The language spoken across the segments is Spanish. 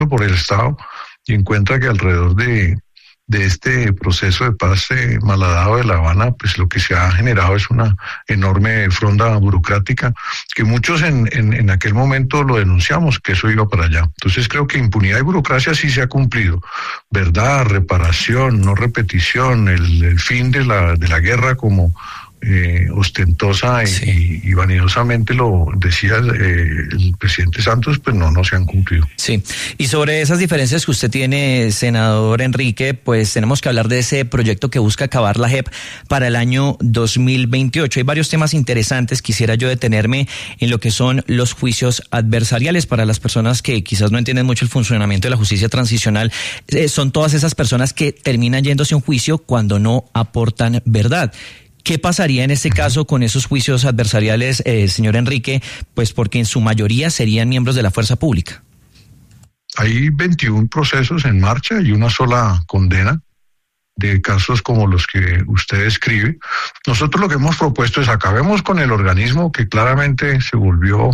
por el Estado y encuentra que alrededor de este proceso de paz malhadado de La Habana, pues lo que se ha generado es una enorme fronda burocrática que muchos en aquel momento lo denunciamos, que eso iba para allá. Entonces creo que impunidad y burocracia sí se ha cumplido. Verdad, reparación, no repetición, el fin de la guerra como ostentosa y vanidosamente lo decía el presidente Santos, pues no se han cumplido. Sí, y sobre esas diferencias que usted tiene, senador Enrique, pues tenemos que hablar de ese proyecto que busca acabar la JEP para el año 2028. Hay varios temas interesantes, quisiera yo detenerme en lo que son los juicios adversariales. Para las personas que quizás no entienden mucho el funcionamiento de la justicia transicional, son todas esas personas que terminan yéndose a un juicio cuando no aportan verdad. ¿Qué pasaría en este caso con esos juicios adversariales, señor Enrique? Pues porque en su mayoría serían miembros de la fuerza pública. Hay 21 procesos en marcha y una sola condena de casos como los que usted describe. Nosotros lo que hemos propuesto es acabemos con el organismo que claramente se volvió,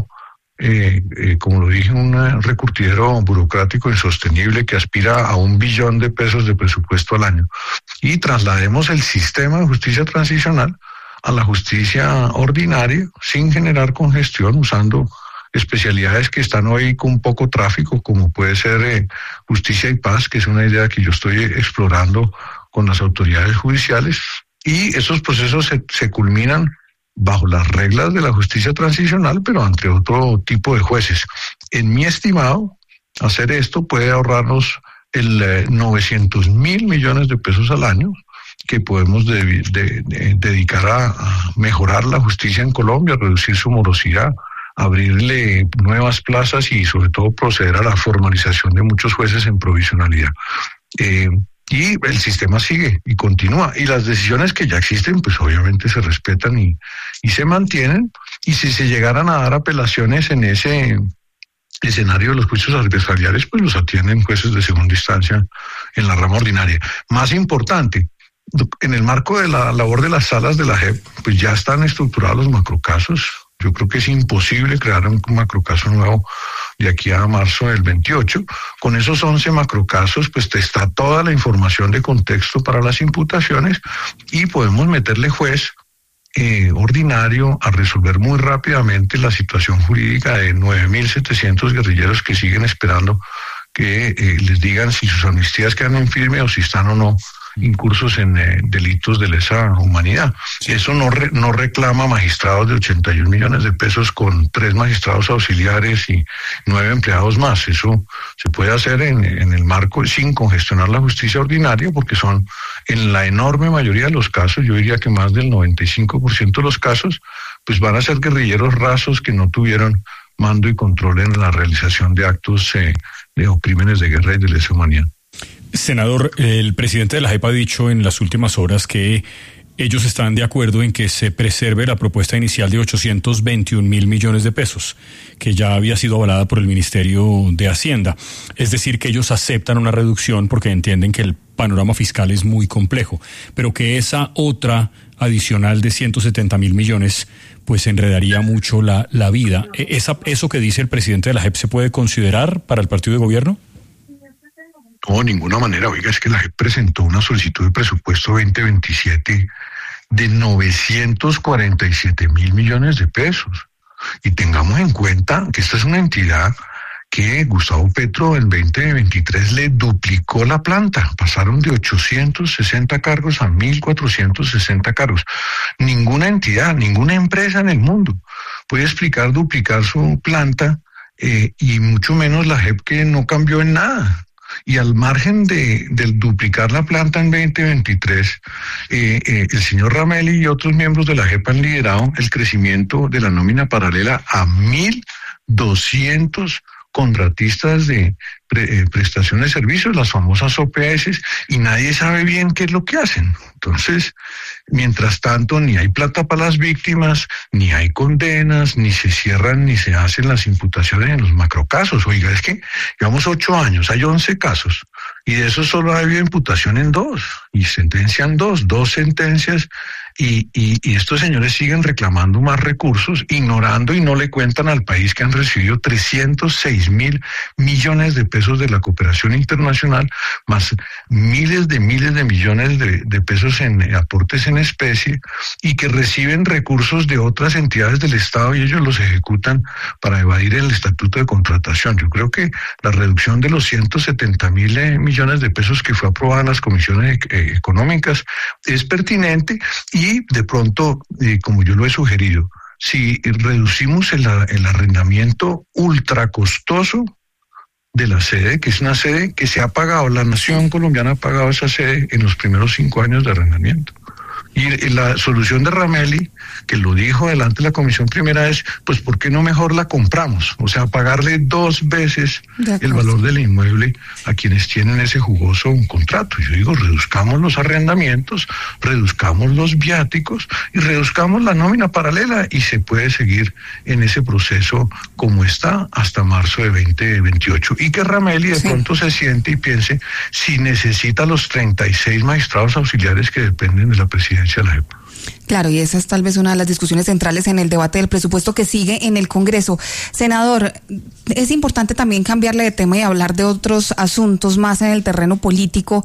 como lo dije, un recurtidero burocrático insostenible que aspira a $1 billón de presupuesto al año, y traslademos el sistema de justicia transicional a la justicia ordinaria sin generar congestión, usando especialidades que están hoy con poco tráfico, como puede ser justicia y paz, que es una idea que yo estoy explorando con las autoridades judiciales, y esos procesos se culminan bajo las reglas de la justicia transicional, pero ante otro tipo de jueces. En mi estimado, hacer esto puede ahorrarnos el 900 mil millones de pesos al año que podemos dedicar a mejorar la justicia en Colombia, reducir su morosidad, abrirle nuevas plazas y sobre todo proceder a la formalización de muchos jueces en provisionalidad. Y el sistema sigue y continúa, y las decisiones que ya existen pues obviamente se respetan y se mantienen, y si se llegaran a dar apelaciones en ese escenario de los juicios adversariales, pues los atienden jueces de segunda instancia en la rama ordinaria. Más importante, en el marco de la labor de las salas de la JEP, pues ya están estructurados los macrocasos. Yo creo que es imposible crear un macrocaso nuevo de aquí a marzo del 28. Con esos 11 macrocasos, pues está toda la información de contexto para las imputaciones y podemos meterle juez ordinario a resolver muy rápidamente la situación jurídica de 9.700 guerrilleros que siguen esperando que les digan si sus amnistías quedan en firme o si están o no incursos en delitos de lesa humanidad. Eso no reclama magistrados de 81 millones de pesos con 3 magistrados auxiliares y 9 empleados más. Eso se puede hacer en el marco sin congestionar la justicia ordinaria, porque son en la enorme mayoría de los casos, yo diría que más del 95% de los casos, pues van a ser guerrilleros rasos que no tuvieron mando y control en la realización de actos o crímenes de guerra y de lesa humanidad. Senador, el presidente de la JEP ha dicho en las últimas horas que ellos están de acuerdo en que se preserve la propuesta inicial de 821 mil millones de pesos, que ya había sido avalada por el Ministerio de Hacienda. Es decir, que ellos aceptan una reducción porque entienden que el panorama fiscal es muy complejo, pero que esa otra adicional de 170 mil millones pues enredaría mucho la vida. ¿Eso que dice el presidente de la JEP se puede considerar para el partido de gobierno? No, de ninguna manera. Oiga, es que la JEP presentó una solicitud de presupuesto 2027 de 947 mil millones de pesos. Y tengamos en cuenta que esta es una entidad que Gustavo Petro en 2023 le duplicó la planta. Pasaron de 860 cargos a 1.460 cargos. Ninguna entidad, ninguna empresa en el mundo puede duplicar su planta, y mucho menos la JEP, que no cambió en nada. Y al margen del duplicar la planta en 2023, el señor Rameli y otros miembros de la JEP han liderado el crecimiento de la nómina paralela a 1.200 contratistas de prestación de servicios, las famosas OPS, y nadie sabe bien qué es lo que hacen. Entonces, mientras tanto, ni hay plata para las víctimas, ni hay condenas, ni se cierran, ni se hacen las imputaciones en los macrocasos. Oiga, es que llevamos 8 años, hay 11 casos, y de esos solo ha habido imputación en 2, y sentencian 2 sentencias y estos señores siguen reclamando más recursos, ignorando y no le cuentan al país que han recibido 306.000 millones de pesos de la cooperación internacional, más miles de millones de pesos en aportes en especie, y que reciben recursos de otras entidades del Estado y ellos los ejecutan para evadir el estatuto de contratación. Yo creo que la reducción de los 170.000 millones de pesos que fue aprobada en las comisiones económicas es pertinente, y de pronto, como yo lo he sugerido, si reducimos el arrendamiento ultra costoso de la sede, que es una sede que se ha pagado, la nación colombiana ha pagado esa sede en los primeros 5 años de arrendamiento. Y la solución de Rameli, que lo dijo delante de la Comisión Primera, es, pues, ¿por qué no mejor la compramos? O sea, pagarle 2 veces el valor del inmueble a quienes tienen ese jugoso contrato. Yo digo, reduzcamos los arrendamientos, reduzcamos los viáticos y reduzcamos la nómina paralela, y se puede seguir en ese proceso como está hasta marzo de 2028. Y que Rameli de pronto se siente y piense si necesita los 36 magistrados auxiliares que dependen de la presidencia de la JEP. Claro, y esa es tal vez una de las discusiones centrales en el debate del presupuesto que sigue en el Congreso. Senador, es importante también cambiarle de tema y hablar de otros asuntos más en el terreno político,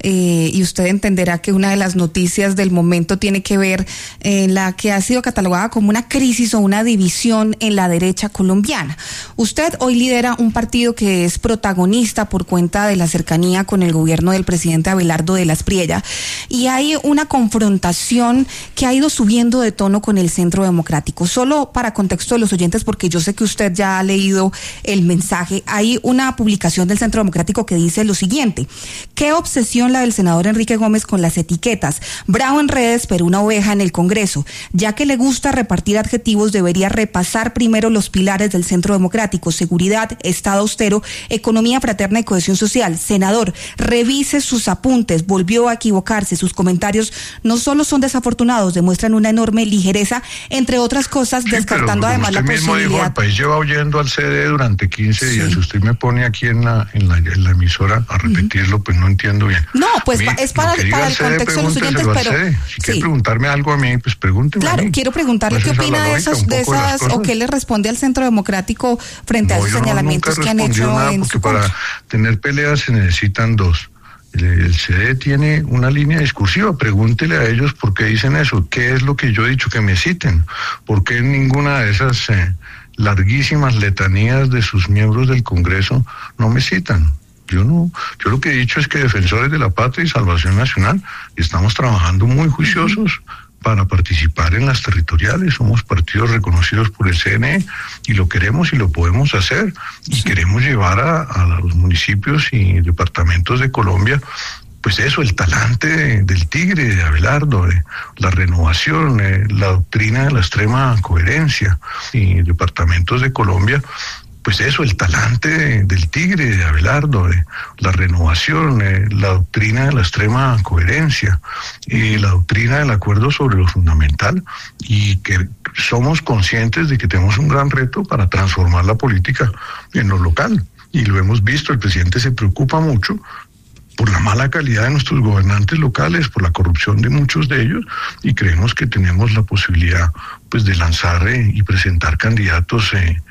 y usted entenderá que una de las noticias del momento tiene que ver en la que ha sido catalogada como una crisis o una división en la derecha colombiana. Usted hoy lidera un partido que es protagonista por cuenta de la cercanía con el gobierno del presidente Abelardo de la Espriella, y hay una confrontación que ha ido subiendo de tono con el Centro Democrático. Solo para contexto de los oyentes, porque yo sé que usted ya ha leído el mensaje, hay una publicación del Centro Democrático que dice lo siguiente: qué obsesión la del senador Enrique Gómez con las etiquetas, bravo en redes pero una oveja en el Congreso, ya que le gusta repartir adjetivos debería repasar primero los pilares del Centro Democrático: seguridad, Estado austero, economía fraterna y cohesión social. Senador, revise sus apuntes, volvió a equivocarse, sus comentarios no solo son desafortunados, demuestran una enorme ligereza, entre otras cosas, descartando además la posibilidad. Usted mismo dijo, el país lleva oyendo al CD durante 15 días. Si usted me pone aquí en la emisora a repetirlo, pues no entiendo bien. No, pues es para el contexto de los oyentes, pero si quiere preguntarme algo a mí, pues pregúnteme. Claro, quiero preguntarle qué opina de esas o qué le responde al Centro Democrático frente a esos señalamientos que han hecho en su contra. Para tener peleas se necesitan 2. El CD tiene una línea discursiva, pregúntele a ellos por qué dicen eso, qué es lo que yo he dicho, que me citen, por qué en ninguna de esas larguísimas letanías de sus miembros del Congreso no me citan. Yo lo que he dicho es que Defensores de la Patria y Salvación Nacional estamos trabajando muy juiciosos para participar en las territoriales. Somos partidos reconocidos por el CNE y lo queremos y lo podemos hacer, y queremos llevar a los municipios y departamentos de Colombia, pues eso, el talante del tigre, de Abelardo, de la renovación, la doctrina de la extrema coherencia, y departamentos de Colombia, pues eso, el talante del tigre, de Abelardo, de la renovación, la doctrina de la extrema coherencia, la doctrina del acuerdo sobre lo fundamental, y que somos conscientes de que tenemos un gran reto para transformar la política en lo local. Y lo hemos visto, el presidente se preocupa mucho por la mala calidad de nuestros gobernantes locales, por la corrupción de muchos de ellos, y creemos que tenemos la posibilidad, pues, de lanzar y presentar candidatos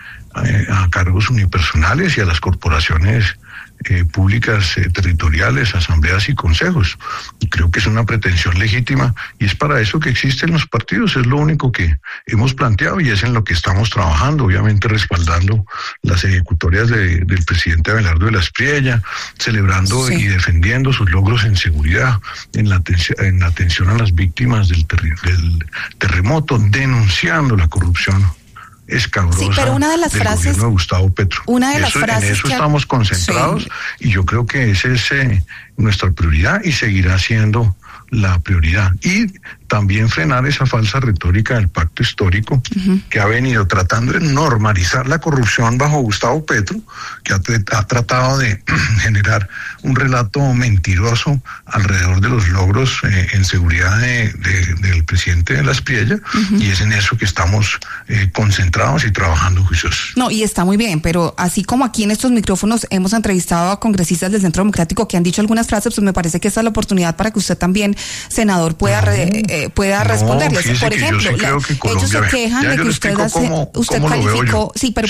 a cargos unipersonales y a las corporaciones públicas territoriales, asambleas y consejos. Y creo que es una pretensión legítima, y es para eso que existen los partidos. Es lo único que hemos planteado y es en lo que estamos trabajando, obviamente respaldando las ejecutorias del presidente Abelardo de la Espriella, celebrando y defendiendo sus logros en seguridad, en la atención a las víctimas del terremoto, denunciando la corrupción escabrosa, sí, pero una de las del frases, gobierno de Gustavo Petro. En eso estamos concentrados, y yo creo que esa es nuestra prioridad y seguirá siendo la prioridad. Y también frenar esa falsa retórica del pacto histórico que ha venido tratando de normalizar la corrupción bajo Gustavo Petro, que ha tratado de generar un relato mentiroso alrededor de los logros en seguridad del presidente de la Espriella, y es en eso que estamos concentrados y trabajando juiciosos. No, y está muy bien, pero así como aquí en estos micrófonos hemos entrevistado a congresistas del Centro Democrático que han dicho algunas frases, pues me parece que esta es la oportunidad para que usted también, senador, pueda pueda responderles. Fíjese, por ejemplo, ellos se quejan de que usted calificó. Sí, pero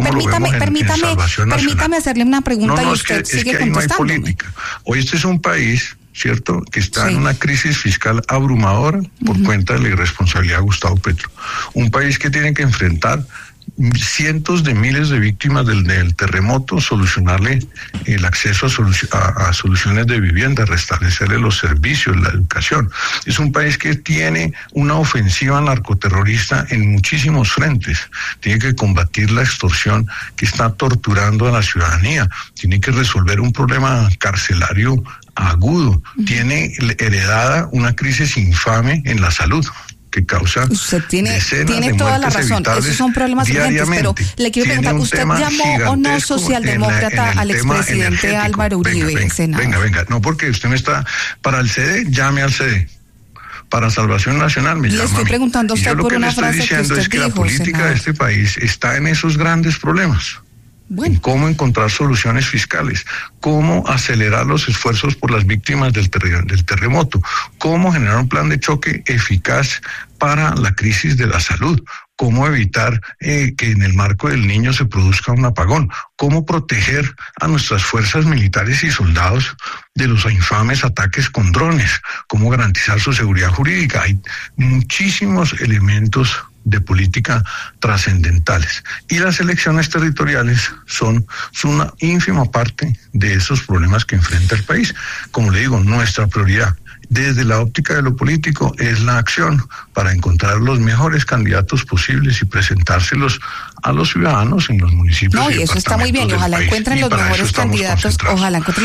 permítame hacerle una pregunta y usted sigue contestando. No hay política. Hoy este es un país, ¿cierto?, que está en una crisis fiscal abrumadora por cuenta de la irresponsabilidad de Gustavo Petro. Un país que tiene que enfrentar cientos de miles de víctimas del terremoto, solucionarle el acceso a soluciones de vivienda, restablecerle los servicios, la educación. Es un país que tiene una ofensiva narcoterrorista en muchísimos frentes. Tiene que combatir la extorsión que está torturando a la ciudadanía. Tiene que resolver un problema carcelario agudo. Tiene heredada una crisis infame en la salud que causa tiene toda la razón. Esos son problemas urgentes, pero le quiero preguntar, ¿usted llamó o no socialdemócrata al expresidente Álvaro Uribe, senador? Venga, no, porque usted me está, para el CD, llame al CD. Para Salvación Nacional me llama. Le estoy preguntando a usted por una frase que usted dijo, es que la política, senador, de este país está en esos grandes problemas. Bueno. Cómo encontrar soluciones fiscales, cómo acelerar los esfuerzos por las víctimas del terremoto, cómo generar un plan de choque eficaz para la crisis de la salud, cómo evitar que en el marco del niño se produzca un apagón, cómo proteger a nuestras fuerzas militares y soldados de los infames ataques con drones, cómo garantizar su seguridad jurídica. Hay muchísimos elementos de política trascendentales. Y las elecciones territoriales son una ínfima parte de esos problemas que enfrenta el país. Como le digo, nuestra prioridad desde la óptica de lo político es la acción para encontrar los mejores candidatos posibles y presentárselos a los ciudadanos en los municipios. No, y eso está muy bien, y ojalá encuentren los mejores candidatos, pero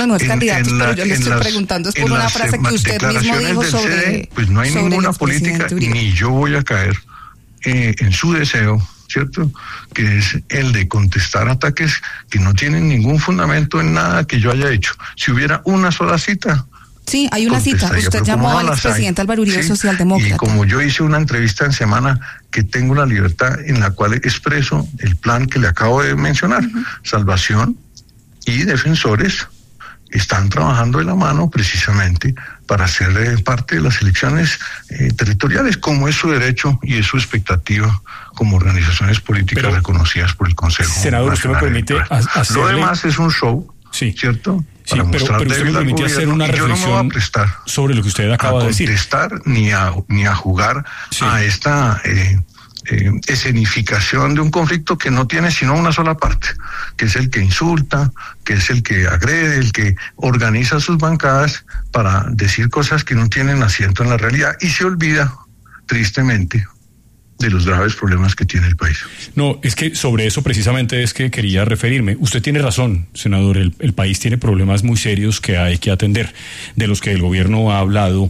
yo le estoy preguntando es por una frase que usted mismo dijo sobre... Pues no hay ninguna política, ni yo voy a caer en su deseo, ¿cierto?, que es el de contestar ataques que no tienen ningún fundamento en nada que yo haya hecho. Si hubiera una sola cita... Sí, hay una cita. Usted llamó al expresidente Álvaro Uribe, socialdemócrata. Y como yo hice una entrevista en Semana, que tengo la libertad, en la cual expreso el plan que le acabo de mencionar, Salvación y Defensores están trabajando de la mano precisamente para ser parte de las elecciones territoriales, como es su derecho y es su expectativa como organizaciones políticas reconocidas por el Consejo. Senador, usted me permite hacerle... Lo demás es un show, ¿cierto? Sí, pero usted me permite hacer una reflexión sobre lo que usted acaba de decir. A contestar ni a jugar a esta escenificación de un conflicto que no tiene sino una sola parte, que es el que insulta, que es el que agrede, el que organiza sus bancadas para decir cosas que no tienen asiento en la realidad y se olvida, tristemente, de los graves problemas que tiene el país. No, es que sobre eso precisamente es que quería referirme. Usted tiene razón, senador, el país tiene problemas muy serios que hay que atender, de los que el gobierno ha hablado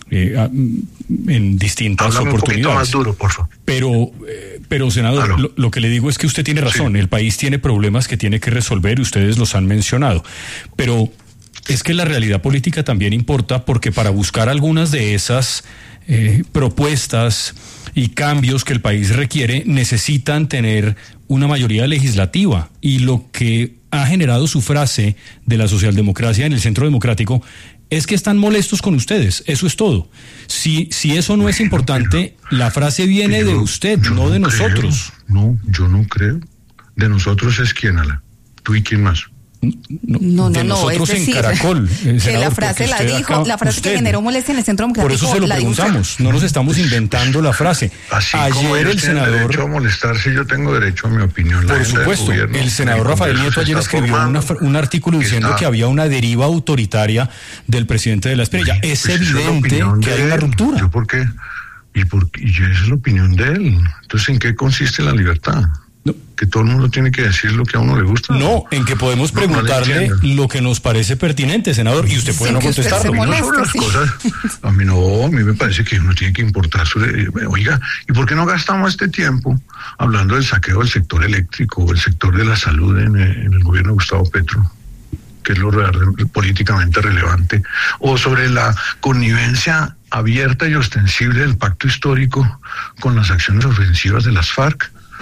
en distintas oportunidades. Un poquito más duro, por favor. Pero senador, lo que le digo es que usted tiene razón, el país tiene problemas que tiene que resolver y ustedes los han mencionado, pero es que la realidad política también importa, porque para buscar algunas de esas propuestas y cambios que el país requiere, necesitan tener una mayoría legislativa, y lo que ha generado su frase de la socialdemocracia en el Centro Democrático es que están molestos con ustedes, eso es todo. Si eso no es importante, la frase viene de usted, no de nosotros. No, yo no creo. De nosotros es quién, Ala. Tú y quién más. No, nosotros es decir, en Caracol, que la frase la dijo, la frase que generó molestia en el Centro Democrático. Por eso se lo preguntamos, no nos estamos invando la frase. Así ayer el senador derecho a molestarse, yo tengo derecho a mi opinión. Por supuesto, el senador Rafael Nieto ayer escribió un artículo diciendo que había una deriva autoritaria del presidente de la Espriella. Es evidente que hay una ruptura. ¿Yo por qué? Y esa es la opinión de él. Entonces, ¿en qué consiste la libertad? No. Que todo el mundo tiene que decir lo que a uno le gusta. No, en que podemos preguntarle lo que nos parece pertinente, senador, y usted puede no contestarlo. A mí me parece que uno tiene que importar oiga, ¿y por qué no gastamos este tiempo hablando del saqueo del sector eléctrico, el sector de la salud en el gobierno de Gustavo Petro, que es lo políticamente relevante, o sobre la connivencia abierta y ostensible del pacto histórico con las acciones ofensivas de las FARC?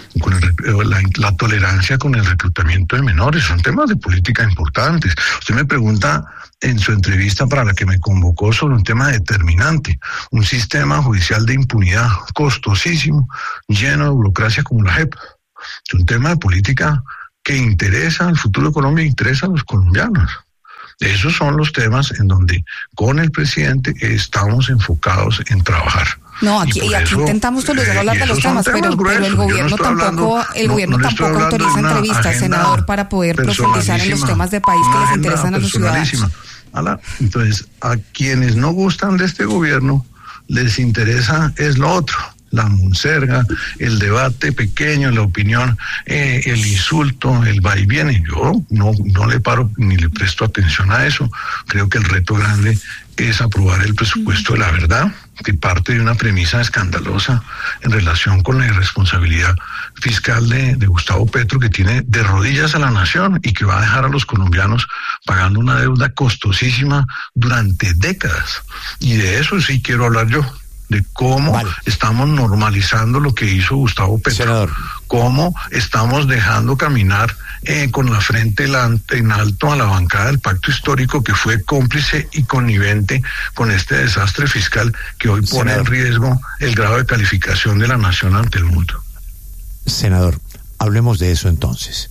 con la tolerancia con el reclutamiento de menores. Son temas de política importantes. Usted me pregunta en su entrevista para la que me convocó sobre un tema determinante, un sistema judicial de impunidad costosísimo, lleno de burocracia como la JEP. Es un tema de política que interesa al futuro de Colombia, interesa a los colombianos. Esos son los temas en donde con el presidente estamos enfocados en trabajar. No, aquí intentamos hablar de los temas, pero el gobierno tampoco autoriza entrevistas, senador, para poder profundizar en los temas de país que les interesan a los ciudadanos. Entonces, a quienes no gustan de este gobierno, les interesa es lo otro. La monserga, el debate pequeño, la opinión, el insulto, el va y viene. Yo no le paro ni le presto atención a eso. Creo que el reto grande es aprobar el presupuesto de la verdad, que parte de una premisa escandalosa en relación con la irresponsabilidad fiscal de Gustavo Petro, que tiene de rodillas a la nación y que va a dejar a los colombianos pagando una deuda costosísima durante décadas. Y de eso sí quiero hablar yo, de cómo estamos normalizando lo que hizo Gustavo Petro, senador, cómo estamos dejando caminar con la frente en alto a la bancada del pacto histórico, que fue cómplice y connivente con este desastre fiscal que hoy pone en riesgo el grado de calificación de la nación ante el mundo. Senador, hablemos de eso entonces.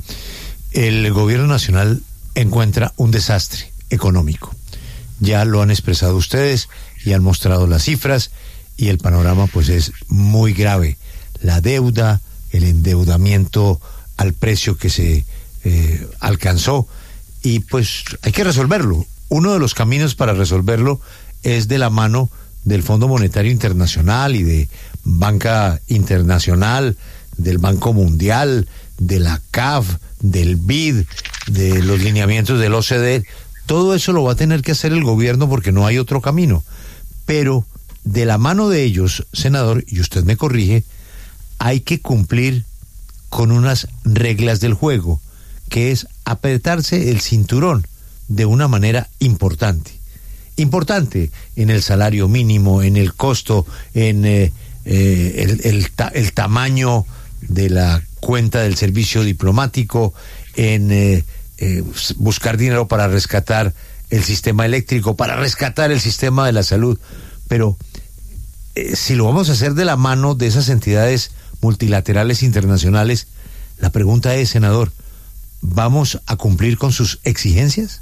El gobierno nacional encuentra un desastre económico. Ya lo han expresado ustedes y han mostrado las cifras, y el panorama pues es muy grave. La deuda, el endeudamiento al precio que se alcanzó, y pues hay que resolverlo. Uno de los caminos para resolverlo es de la mano del Fondo Monetario Internacional y de Banca Internacional, del Banco Mundial, de la CAF, del BID, de los lineamientos del OCDE. Todo eso lo va a tener que hacer el gobierno porque no hay otro camino. Pero de la mano de ellos, senador, y usted me corrige, hay que cumplir con unas reglas del juego, que es apretarse el cinturón de una manera importante. Importante en el salario mínimo, en el costo, en el tamaño de la cuenta del servicio diplomático, en buscar dinero para rescatar el sistema eléctrico, para rescatar el sistema de la salud. Pero si lo vamos a hacer de la mano de esas entidades multilaterales internacionales, la pregunta es, senador, ¿vamos a cumplir con sus exigencias?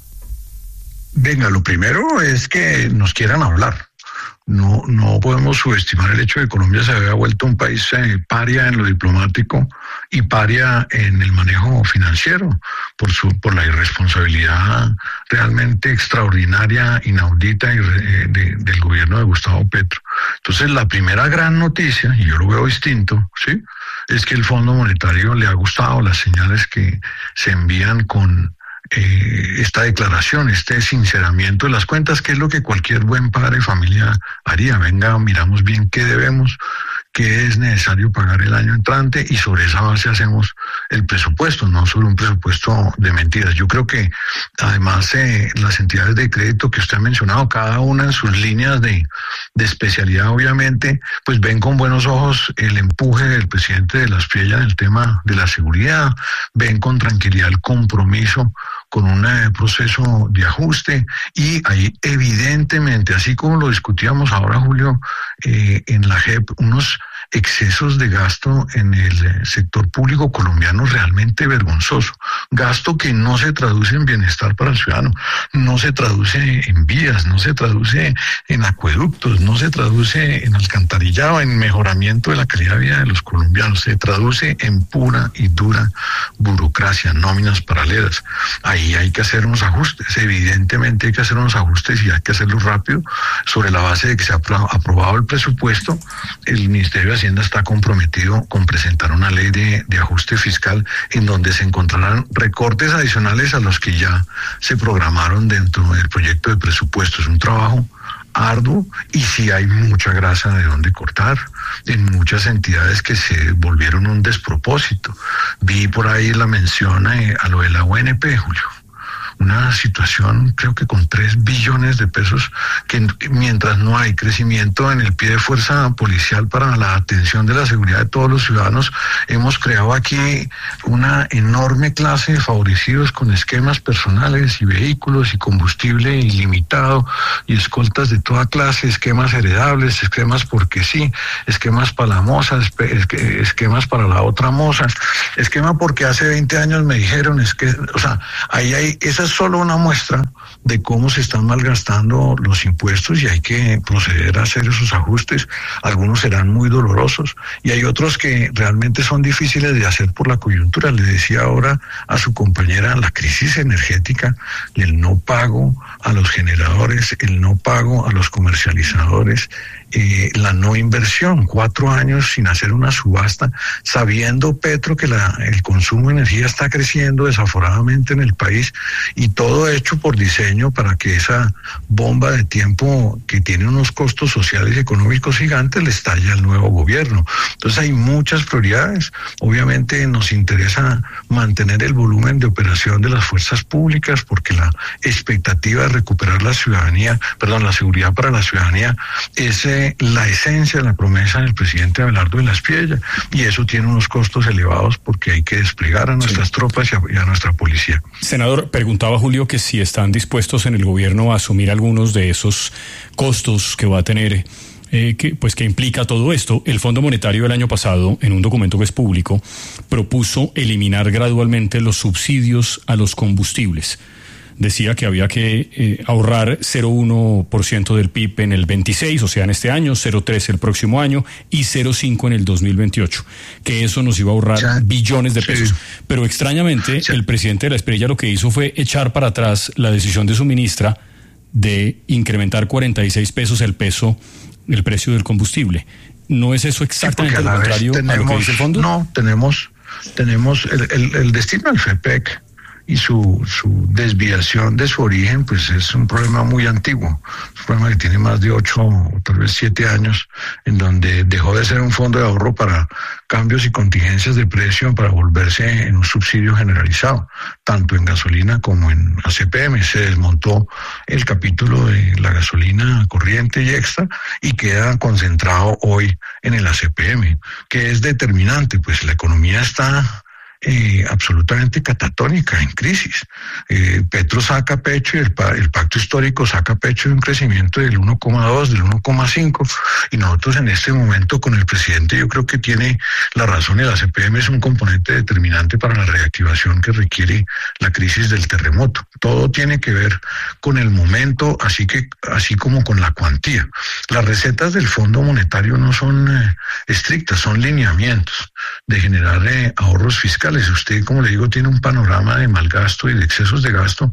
Venga, lo primero es que nos quieran hablar. No podemos subestimar el hecho de que Colombia se había vuelto un país paria en lo diplomático y paria en el manejo financiero por la irresponsabilidad realmente extraordinaria, inaudita del gobierno de Gustavo Petro. Entonces, la primera gran noticia, y yo lo veo distinto, ¿sí?, es que el Fondo Monetario le ha gustado las señales que se envían con esta declaración, este sinceramiento de las cuentas, que es lo que cualquier buen padre de familia haría. Venga, miramos bien qué debemos, qué es necesario pagar el año entrante, y sobre esa base hacemos el presupuesto, no sobre un presupuesto de mentiras. Yo creo que además las entidades de crédito que usted ha mencionado, cada una en sus líneas de especialidad, obviamente, pues ven con buenos ojos el empuje del presidente de las FIELLA en el tema de la seguridad, ven con tranquilidad el compromiso con un proceso de ajuste, y hay evidentemente, así como lo discutíamos ahora, Julio, en la JEP, unos excesos de gasto en el sector público colombiano realmente vergonzoso. Gasto que no se traduce en bienestar para el ciudadano, no se traduce en vías, no se traduce en acueductos, no se traduce en alcantarillado, en mejoramiento de la calidad de vida de los colombianos, se traduce en pura y dura burocracia, nóminas paralelas. Ahí hay que hacer unos ajustes, evidentemente hay que hacer unos ajustes, y hay que hacerlos rápido, sobre la base de que se ha aprobado el presupuesto. El Ministerio de Hacienda está comprometido con presentar una ley de ajuste fiscal en donde se encontrarán recortes adicionales a los que ya se programaron dentro del proyecto de presupuesto. Es un trabajo arduo, y sí hay mucha grasa de dónde cortar en muchas entidades que se volvieron un despropósito. Vi por ahí la mención a lo de la UNP, Julio. una situación, creo que con 3 billones de pesos, que mientras no hay crecimiento en el pie de fuerza policial para la atención de la seguridad de todos los ciudadanos, hemos creado aquí una enorme clase de favorecidos con esquemas personales y vehículos y combustible ilimitado y escoltas de toda clase, esquemas heredables, esquemas porque sí, esquemas para la moza, esquemas para la otra moza, esquema porque hace 20 años me dijeron, o sea, esa es solo una muestra de cómo se están malgastando los impuestos y hay que proceder a hacer esos ajustes. Algunos serán muy dolorosos y hay otros que realmente son difíciles de hacer por la coyuntura. Le decía ahora a su compañera, la crisis energética y el no pago a los generadores, el no pago a los comercializadores, la no inversión, 4 años sin hacer una subasta, sabiendo Petro que el consumo de energía está creciendo desaforadamente en el país y todo hecho por diseño para que esa bomba de tiempo que tiene unos costos sociales y económicos gigantes le estalle al nuevo gobierno. Entonces hay muchas prioridades. Obviamente nos interesa mantener el volumen de operación de las fuerzas públicas porque la expectativa de recuperar la seguridad para la ciudadanía es la esencia de la promesa del presidente Abelardo de la Espriella, y eso tiene unos costos elevados porque hay que desplegar a nuestras tropas y a nuestra policía. Senador, preguntaba Julio que si están dispuestos en el gobierno a asumir algunos de esos costos que va a tener, que implica todo esto. El Fondo Monetario el año pasado, en un documento que es público, propuso eliminar gradualmente los subsidios a los combustibles. Decía que había que ahorrar 0,1% del PIB en el 26, o sea, en este año, 0,3 el próximo año y 0,5 en el 2028, que eso nos iba a ahorrar billones de pesos. Pero extrañamente, el presidente de la Espriella lo que hizo fue echar para atrás la decisión de su ministra de incrementar 46 pesos el precio del combustible. ¿No es eso exactamente lo contrario a lo que dice el fondo? No, tenemos el destino del FEPEC y su desviación de su origen, pues es un problema muy antiguo, un problema que tiene más de 8 o tal vez 7 años, en donde dejó de ser un fondo de ahorro para cambios y contingencias de precio para volverse en un subsidio generalizado, tanto en gasolina como en ACPM. Se desmontó el capítulo de la gasolina corriente y extra y queda concentrado hoy en el ACPM, que es determinante, pues la economía está absolutamente catatónica, en crisis. Petro saca pecho y el pacto histórico saca pecho de un crecimiento del 1,2, del 1,5, y nosotros en este momento con el presidente yo creo que tiene la razón. El ACPM es un componente determinante para la reactivación que requiere la crisis del terremoto. Todo tiene que ver con el momento, así como con la cuantía. Las recetas del Fondo Monetario no son estrictas, son lineamientos de generar ahorros fiscales. Usted, como le digo, tiene un panorama de malgasto y de excesos de gasto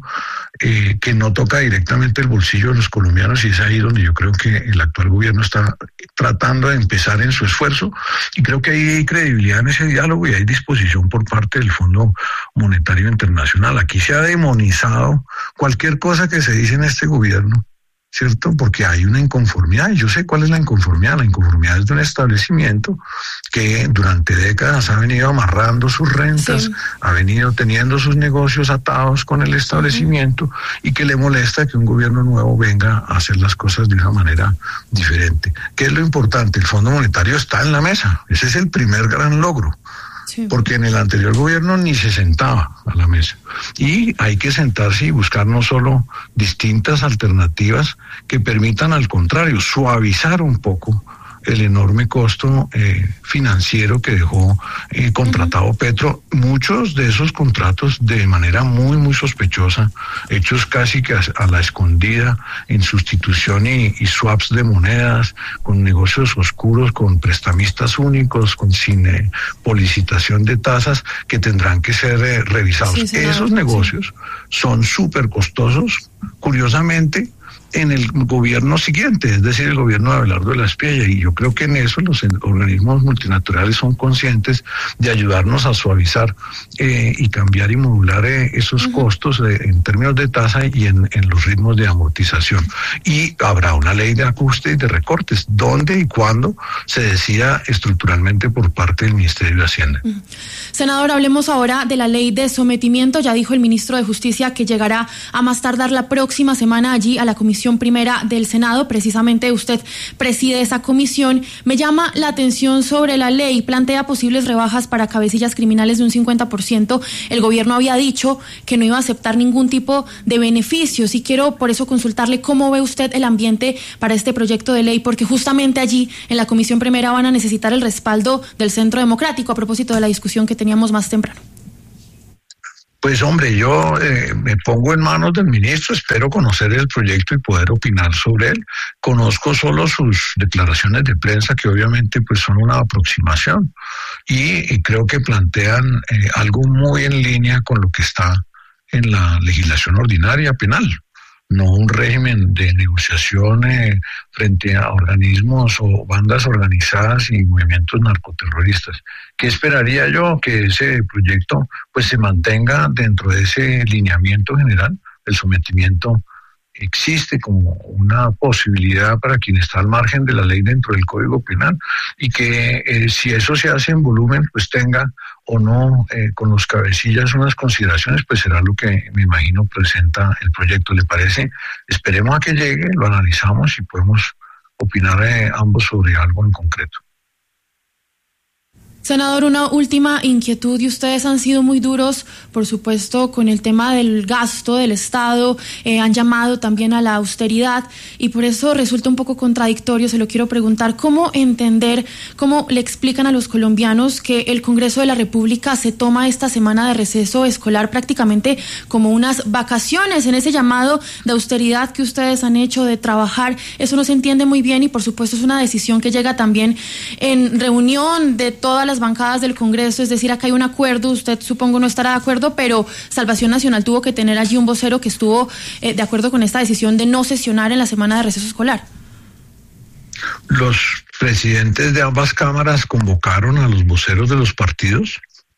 que no toca directamente el bolsillo de los colombianos, y es ahí donde yo creo que el actual gobierno está tratando de empezar en su esfuerzo, y creo que hay credibilidad en ese diálogo y hay disposición por parte del Fondo Monetario Internacional. Aquí se ha demonizado cualquier cosa que se dice en este gobierno, ¿cierto? Porque hay una inconformidad, y yo sé cuál es la inconformidad. La inconformidad es de un establecimiento que durante décadas ha venido amarrando sus rentas, ha venido teniendo sus negocios atados con el establecimiento, y que le molesta que un gobierno nuevo venga a hacer las cosas de una manera diferente. ¿Qué es lo importante? El Fondo Monetario está en la mesa. Ese es el primer gran logro. Porque en el anterior gobierno ni se sentaba a la mesa. Y hay que sentarse y buscar no solo distintas alternativas que permitan, al contrario, suavizar un poco el enorme costo financiero que dejó contratado Petro. Muchos de esos contratos de manera muy, muy sospechosa, hechos casi que a la escondida, en sustitución y swaps de monedas, con negocios oscuros, con prestamistas únicos, sin policitación de tasas, que tendrán que ser revisados. Esos negocios son súper costosos. Curiosamente, en el gobierno siguiente, es decir, el gobierno de Abelardo de la Espriella, y yo creo que en eso los organismos multilaterales son conscientes de ayudarnos a suavizar y cambiar y modular esos costos en términos de tasa y en los ritmos de amortización. Y habrá una ley de ajuste y de recortes, donde y cuándo se decida estructuralmente por parte del Ministerio de Hacienda. Senador, hablemos ahora de la ley de sometimiento. Ya dijo el ministro de Justicia que llegará a más tardar la próxima semana allí a la Comisión Primera del Senado. Precisamente usted preside esa comisión. Me llama la atención sobre la ley. Plantea posibles rebajas para cabecillas criminales de un 50%. El gobierno había dicho que no iba a aceptar ningún tipo de beneficios y quiero por eso consultarle cómo ve usted el ambiente para este proyecto de ley, porque justamente allí en la Comisión Primera van a necesitar el respaldo del Centro Democrático a propósito de la discusión que teníamos más temprano. Pues hombre, yo me pongo en manos del ministro, espero conocer el proyecto y poder opinar sobre él. Conozco solo sus declaraciones de prensa, que obviamente pues son una aproximación, y creo que plantean algo muy en línea con lo que está en la legislación ordinaria penal, no un régimen de negociación frente a organismos o bandas organizadas y movimientos narcoterroristas. ¿Qué esperaría yo? Que ese proyecto pues se mantenga dentro de ese lineamiento general. El sometimiento existe como una posibilidad para quien está al margen de la ley dentro del Código Penal, y que si eso se hace en volumen, pues tenga o no con los cabecillas unas consideraciones, pues será lo que me imagino presenta el proyecto. ¿Le parece? Esperemos a que llegue, lo analizamos y podemos opinar ambos sobre algo en concreto. Senador, una última inquietud, y ustedes han sido muy duros, por supuesto, con el tema del gasto del Estado, han llamado también a la austeridad, y por eso resulta un poco contradictorio, se lo quiero preguntar, ¿cómo entender, cómo le explican a los colombianos que el Congreso de la República se toma esta semana de receso escolar prácticamente como unas vacaciones en ese llamado de austeridad que ustedes han hecho de trabajar? Eso no se entiende muy bien, y por supuesto es una decisión que llega también en reunión de todas las bancadas del Congreso, es decir, acá hay un acuerdo, usted supongo no estará de acuerdo, pero Salvación Nacional tuvo que tener allí un vocero que estuvo de acuerdo con esta decisión de no sesionar en la semana de receso escolar. Los presidentes de ambas cámaras convocaron a los voceros de los partidos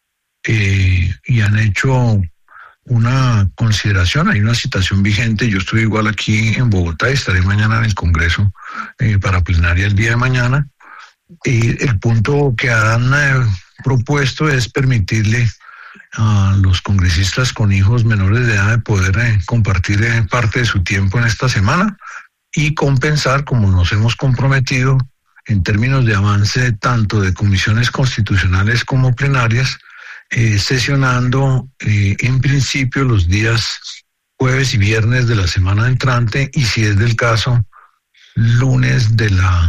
y han hecho una consideración. Hay una citación vigente. Yo estoy igual aquí en Bogotá y estaré mañana en el Congreso para plenaria el día de mañana. Y el punto que han propuesto es permitirle a los congresistas con hijos menores de edad de poder compartir parte de su tiempo en esta semana y compensar, como nos hemos comprometido en términos de avance tanto de comisiones constitucionales como plenarias, sesionando en principio los días jueves y viernes de la semana entrante, y si es del caso, lunes de la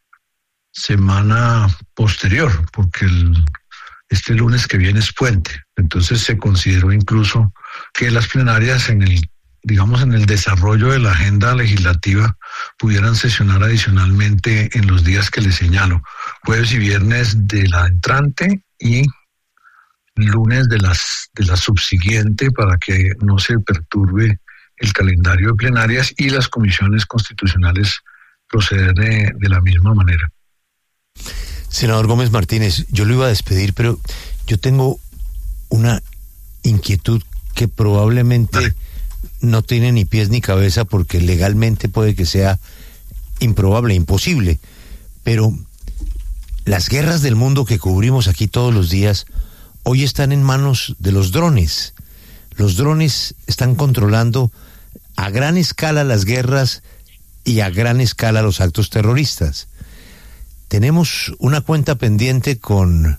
semana posterior, porque este lunes que viene es puente. Entonces se consideró incluso que las plenarias en el desarrollo de la agenda legislativa pudieran sesionar adicionalmente en los días que les señalo, jueves y viernes de la entrante y lunes de la subsiguiente, para que no se perturbe el calendario de plenarias y las comisiones constitucionales proceder de la misma manera. Senador Gómez Martínez, yo lo iba a despedir, pero yo tengo una inquietud que probablemente no tiene ni pies ni cabeza, porque legalmente puede que sea improbable, imposible, pero las guerras del mundo que cubrimos aquí todos los días hoy están en manos de los drones. Los drones están controlando a gran escala las guerras y a gran escala los actos terroristas. Tenemos una cuenta pendiente con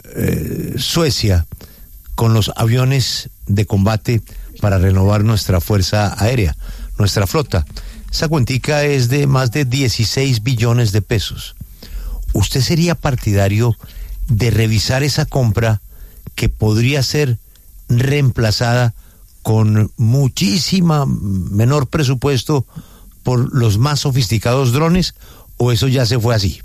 Suecia, con los aviones de combate para renovar nuestra fuerza aérea, nuestra flota. Esa cuentica es de más de 16 billones de pesos. ¿Usted sería partidario de revisar esa compra, que podría ser reemplazada con muchísima menor presupuesto por los más sofisticados drones, o eso ya se fue así?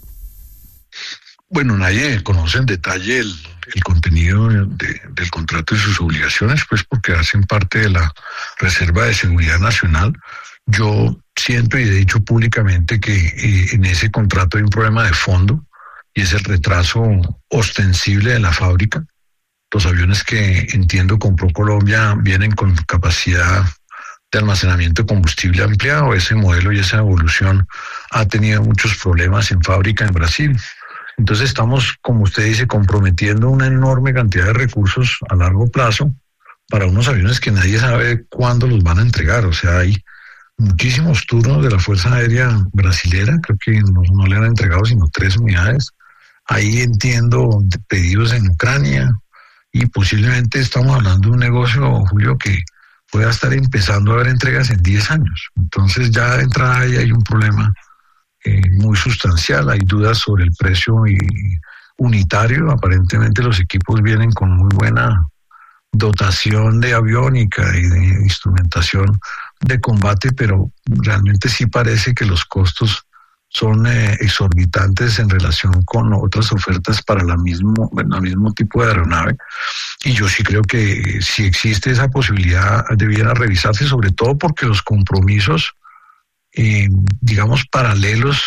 Bueno, nadie conoce en detalle el contenido del contrato y sus obligaciones, pues porque hacen parte de la Reserva de Seguridad Nacional. Yo siento y he dicho públicamente que en ese contrato hay un problema de fondo y es el retraso ostensible de la fábrica. Los aviones que entiendo compró Colombia vienen con capacidad de almacenamiento de combustible ampliado. Ese modelo y esa evolución ha tenido muchos problemas en fábrica en Brasil. Entonces estamos, como usted dice, comprometiendo una enorme cantidad de recursos a largo plazo para unos aviones que nadie sabe cuándo los van a entregar. O sea, hay muchísimos turnos de la Fuerza Aérea Brasilera, creo que no le han entregado sino 3 unidades. Ahí entiendo pedidos en Ucrania y posiblemente estamos hablando de un negocio, Julio, que pueda estar empezando a haber entregas en 10 años. Entonces ya de entrada ahí hay un problema muy sustancial, hay dudas sobre el precio unitario. Aparentemente los equipos vienen con muy buena dotación de aviónica y de instrumentación de combate, pero realmente sí parece que los costos son exorbitantes en relación con otras ofertas para el mismo tipo de aeronave. Y yo sí creo que si existe esa posibilidad debiera revisarse, sobre todo porque los compromisos, digamos, paralelos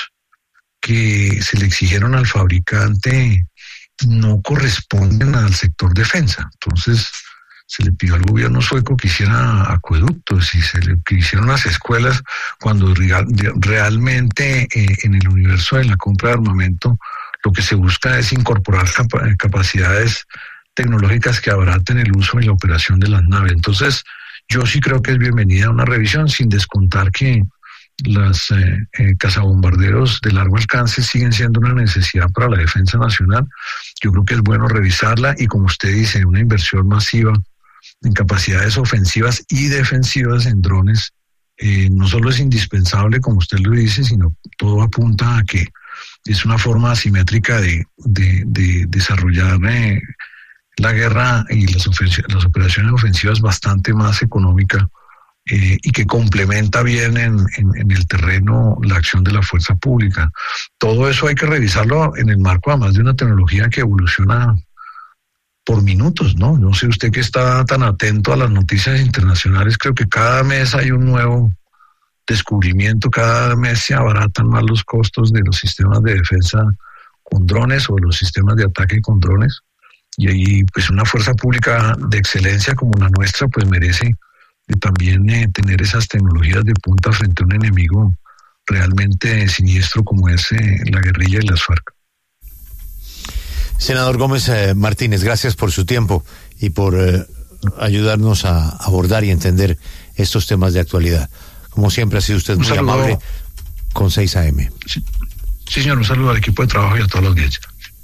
que se le exigieron al fabricante no corresponden al sector defensa. Entonces se le pidió al gobierno sueco que hiciera acueductos y que hiciera unas escuelas, cuando realmente en el universo de la compra de armamento lo que se busca es incorporar capacidades tecnológicas que abraten el uso y la operación de las naves. Entonces yo sí creo que es bienvenida una revisión, sin descontar que las cazabombarderos de largo alcance siguen siendo una necesidad para la defensa nacional. Yo creo que es bueno revisarla y, como usted dice, una inversión masiva en capacidades ofensivas y defensivas en drones no solo es indispensable, como usted lo dice, sino todo apunta a que es una forma asimétrica de desarrollar la guerra y las operaciones ofensivas bastante más económica y que complementa bien en el terreno la acción de la fuerza pública. Todo eso hay que revisarlo en el marco además de una tecnología que evoluciona por minutos, ¿no? No sé, usted que está tan atento a las noticias internacionales, creo que cada mes hay un nuevo descubrimiento, cada mes se abaratan más los costos de los sistemas de defensa con drones o los sistemas de ataque con drones, y ahí pues una fuerza pública de excelencia como la nuestra pues merece también tener esas tecnologías de punta frente a un enemigo realmente siniestro como es la guerrilla y las FARC. Senador Gómez Martínez, gracias por su tiempo y por ayudarnos a abordar y entender estos temas de actualidad. Como siempre ha sido usted muy amable con 6 AM. Sí, señor, un saludo al equipo de trabajo y a todos los días.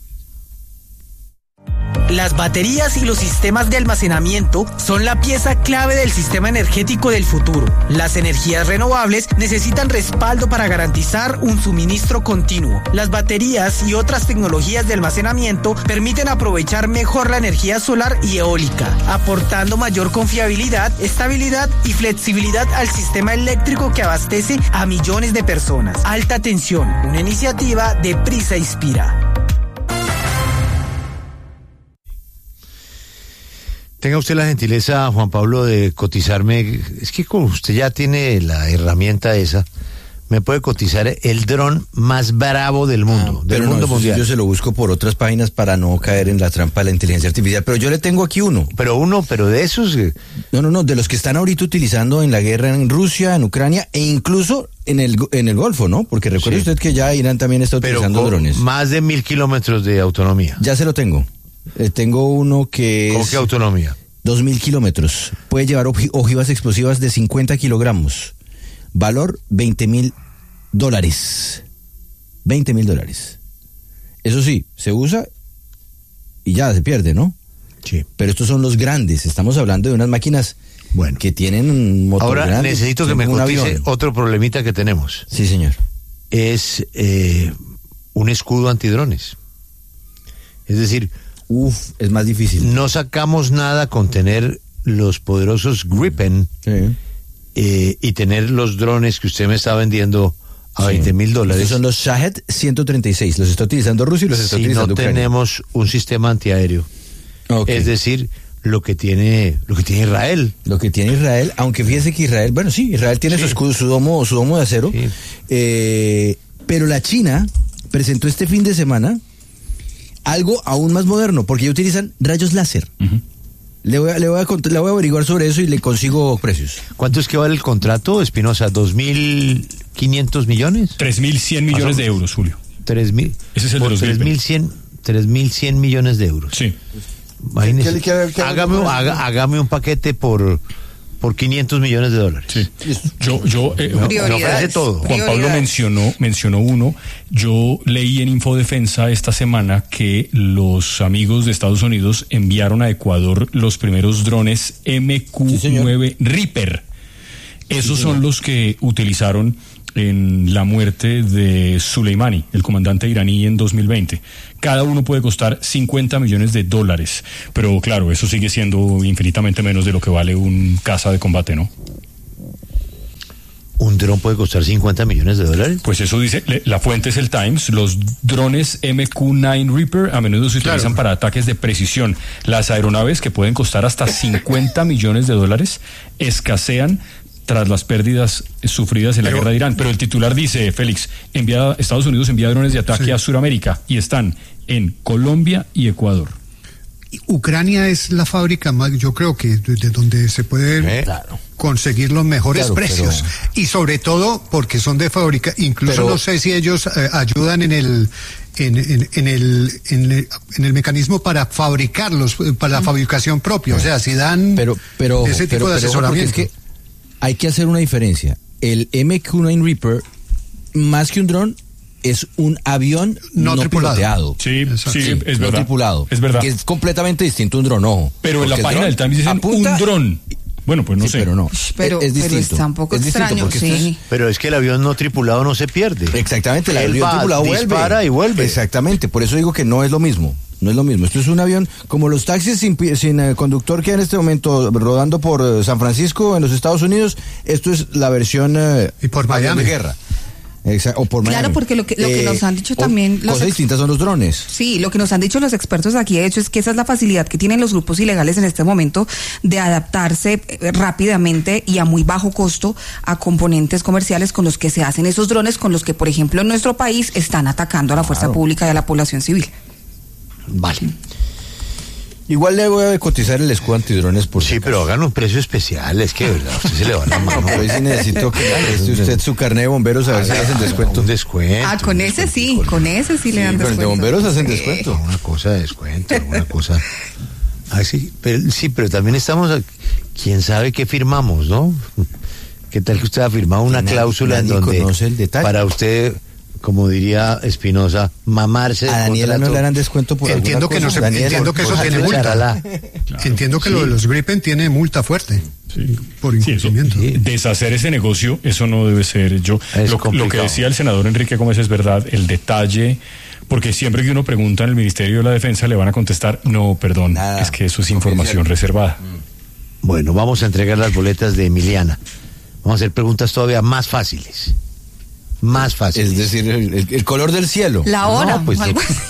Las baterías y los sistemas de almacenamiento son la pieza clave del sistema energético del futuro. Las energías renovables necesitan respaldo para garantizar un suministro continuo. Las baterías y otras tecnologías de almacenamiento permiten aprovechar mejor la energía solar y eólica, aportando mayor confiabilidad, estabilidad y flexibilidad al sistema eléctrico que abastece a millones de personas. Alta tensión, una iniciativa de Prisa Inspira. Tenga usted la gentileza, Juan Pablo, de cotizarme. Es que como usted ya tiene la herramienta esa, me puede cotizar el dron más bravo del mundo, del mundo mundial. Yo se lo busco por otras páginas para no caer en la trampa de la inteligencia artificial, pero yo le tengo aquí uno. Pero de esos... No, de los que están ahorita utilizando en la guerra en Rusia, en Ucrania e incluso en el Golfo, ¿no? Porque recuerde usted que ya Irán también está utilizando drones. Más de 1.000 kilómetros de autonomía. Ya se lo tengo. Tengo uno que ¿Cómo es... qué autonomía? 2.000 kilómetros. Puede llevar ojivas explosivas de 50 kilogramos. Valor $20,000. $20,000. Eso sí, se usa y ya se pierde, ¿no? Sí. Pero estos son los grandes. Estamos hablando de unas máquinas que tienen un motor ahora grande. Ahora necesito que me cotice otro problemita que tenemos. Sí, señor. Es un escudo antidrones. Es decir... es más difícil. No sacamos nada con tener los poderosos Gripen y tener los drones que usted me está vendiendo a $20,000. Estos son los Shahed 136. Los está utilizando Rusia y los está utilizando Ucrania. Si no tenemos un sistema antiaéreo. Es decir, lo que tiene Israel. Lo que tiene Israel, aunque fíjese que Israel, bueno, sí, Israel tiene su escudo, su domo de acero, pero la China presentó este fin de semana algo aún más moderno, porque ya utilizan rayos láser. Uh-huh. Le voy a averiguar sobre eso y le consigo precios. ¿Cuánto es que vale el contrato, Espinosa? ¿2.500 millones? 3.100 millones de euros, Julio. 3.000. Ese es el de 2020. 3.100 millones de euros. Sí. Imagínese. Hágame un paquete por 500 millones de dólares. Sí. Me ofrece todo. Juan Pablo mencionó uno. Yo leí en Infodefensa esta semana que los amigos de Estados Unidos enviaron a Ecuador los primeros drones MQ-9 Reaper. Esos son los que utilizaron en la muerte de Soleimani, el comandante iraní, en 2020. Cada uno puede costar $50 millones, pero claro, eso sigue siendo infinitamente menos de lo que vale un caza de combate, ¿no? ¿Un dron puede costar $50 millones? Pues eso dice, la fuente es el Times. Los drones MQ-9 Reaper a menudo se utilizan para ataques de precisión. Las aeronaves, que pueden costar hasta $50 millones, escasean tras las pérdidas sufridas en la guerra de Irán. Pero el titular dice, Félix, Estados Unidos envía drones de ataque a Sudamérica y están en Colombia y Ecuador. Ucrania es la fábrica más, yo creo que de donde se puede conseguir los mejores precios, y sobre todo porque son de fábrica. Incluso no sé si ellos ayudan en el mecanismo para fabricarlos, para la fabricación propia. O sea, si dan ese tipo de asesoramiento. Es que hay que hacer una diferencia. El MQ-9 Reaper, más que un dron, es un avión no piloteado. Sí, es verdad. No tripulado. Es verdad. Que es completamente distinto a un dron, ojo. Pero en la página del Times dicen un dron. Bueno, pues no sé. Pero no. Pero es distinto. Pero está un poco extraño, sí. Pero es que el avión no tripulado no se pierde. Exactamente, el avión tripulado dispara y vuelve. Exactamente, por eso digo que no es lo mismo. No es lo mismo. Esto es un avión como los taxis sin conductor que hay en este momento rodando por San Francisco en los Estados Unidos. Esto es la versión y por Miami de guerra. O por Miami. Claro, porque lo que nos han dicho también cosas distintas son los drones. Sí, lo que nos han dicho los expertos aquí, de hecho, es que esa es la facilidad que tienen los grupos ilegales en este momento de adaptarse rápidamente y a muy bajo costo a componentes comerciales con los que se hacen esos drones, con los que, por ejemplo, en nuestro país están atacando a la fuerza pública y a la población civil. Vale. Igual le voy a cotizar el escudo antidrones por sí, pero hagan un precio especial, es que de verdad usted se le va la mano. Pero hoy sí necesito que preste usted su carnet de bomberos a ver si le hacen descuento. Un descuento. Con ese sí le dan descuento. Con el de bomberos hacen descuento. Una cosa de descuento, una cosa. Pero también estamos, quién sabe qué firmamos, ¿no? ¿Qué tal que usted ha firmado una cláusula en donde conoce el detalle. Para usted, como diría Espinosa, mamarse? A Daniela no le harán descuento por entiendo que cosa. Entiendo que eso tiene multa. Claro. Entiendo que lo de los Gripen tiene multa fuerte. Sí. Por incumplimiento. Deshacer ese negocio, eso no debe ser. Lo que decía el senador Enrique Gómez es verdad, el detalle, porque siempre que uno pregunta en el Ministerio de la Defensa le van a contestar, no, perdón, es que eso es información reservada. Bueno, vamos a entregar las boletas de Emiliana. Vamos a hacer preguntas todavía más fáciles. Más fácil. Es decir, el color del cielo. La hora. No, pues,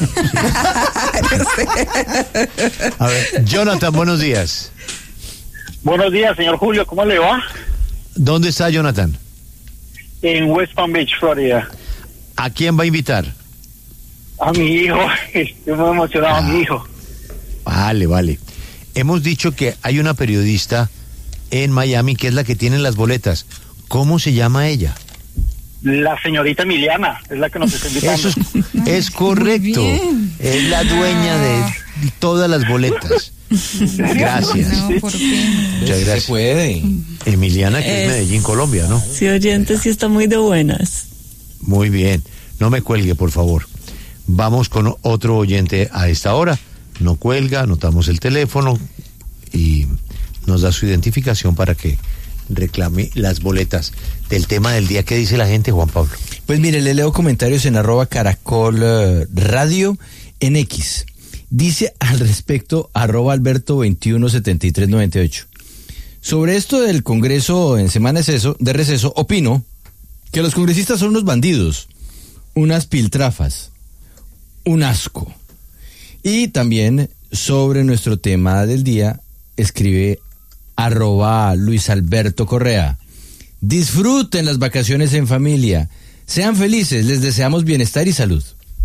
a ver, Jonathan, buenos días. Buenos días, señor Julio, ¿cómo le va? ¿Dónde está Jonathan? En West Palm Beach, Florida. ¿A quién va a invitar? A mi hijo, estoy muy emocionado, a mi hijo. Vale. Hemos dicho que hay una periodista en Miami que es la que tiene las boletas. ¿Cómo se llama ella? La señorita Emiliana es la que nos está invitando. Eso es correcto. Es la dueña de todas las boletas. Gracias. ¿Por qué? Muchas gracias. Se puede. Emiliana, que es Medellín, Colombia, ¿no? Sí, oyente, sí está muy de buenas. Muy bien. No me cuelgue, por favor. Vamos con otro oyente a esta hora. No cuelga, anotamos el teléfono y nos da su identificación para que reclame las boletas del tema del día. ¿Qué dice la gente, Juan Pablo? Pues mire, le leo comentarios en @Caracol Radio en X. Dice al respecto @Alberto217398. Sobre esto del Congreso en semana de receso, opino que los congresistas son unos bandidos, unas piltrafas, un asco. Y también sobre nuestro tema del día, escribe @Luis Alberto Correa. Disfruten las vacaciones en familia. Sean felices, les deseamos bienestar y salud.